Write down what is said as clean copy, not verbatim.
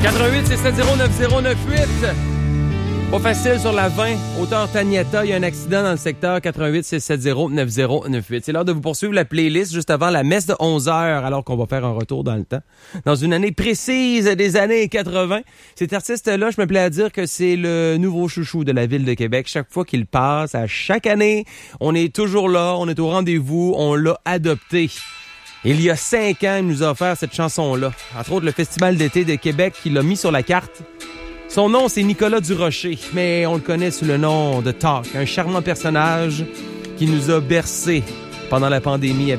88-670-9098. Pas facile sur la 20. Auteur Taniata, il y a un accident dans le secteur 88-670-9098. C'est l'heure de vous poursuivre la playlist juste avant la messe de 11h, alors qu'on va faire un retour dans le temps. Dans une année précise des années 80. Cet artiste-là, je me plais à dire que c'est le nouveau chouchou de la ville de Québec. Chaque fois qu'il passe, à chaque année, on est toujours là, on est au rendez-vous, on l'a adopté. Il y a 5 ans, il nous a offert cette chanson-là. Entre autres, le Festival d'été de Québec qui l'a mis sur la carte. Son nom, c'est Nicolas Durocher, mais on le connaît sous le nom de Talk, un charmant personnage qui nous a bercés pendant la pandémie.